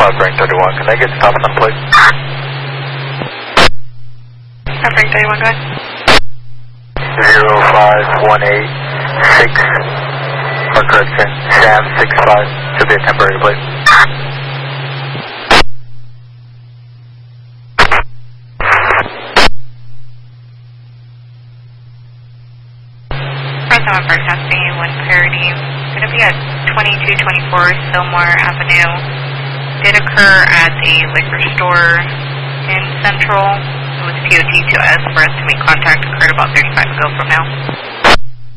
Southbridge 31. Can I get stop on the plate? Southbridge 31, go ahead. 05186, or correction, Sam 65, should be a temporary plate. Present on first testing, 1 Parity. Going to be at 2224 Sylmar Avenue. Did occur at a liquor store in Central. It was POT to us for us to make contact. Occurred about 35 ago from now.